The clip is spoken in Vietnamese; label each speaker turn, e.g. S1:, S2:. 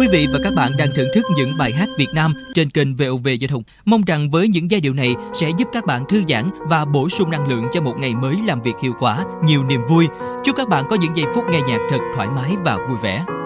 S1: Quý vị và các bạn đang thưởng thức những bài hát Việt Nam trên kênh VOV Giao thông. Mong rằng với những giai điệu này sẽ giúp các bạn thư giãn và bổ sung năng lượng cho một ngày mới làm việc hiệu quả, nhiều niềm vui. Chúc các bạn có những giây phút nghe nhạc thật thoải mái và vui vẻ.